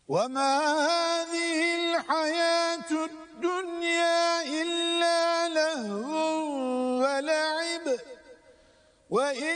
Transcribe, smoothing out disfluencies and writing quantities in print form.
وما هذه الحياة الدنيا إلا لهو ولعب وإن